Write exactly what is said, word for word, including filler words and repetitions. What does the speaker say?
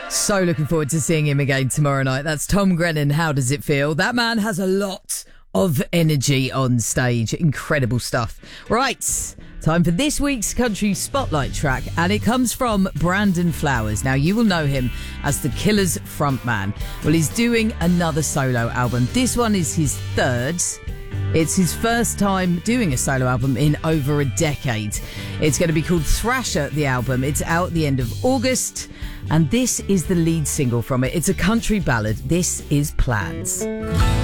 So looking forward to seeing him again tomorrow night. That's Tom Grennan. How does it feel? That man has a lot of energy on stage. Incredible stuff. Right, time for this week's country spotlight track, and it comes from Brandon Flowers. Now, you will know him as the Killers frontman. Well, he's doing another solo album. This one is his third. It's his first time doing a solo album in over a decade. It's going to be called Thrasher, the album. It's out at the end of August, and this is the lead single from it. It's a country ballad. This is Plans.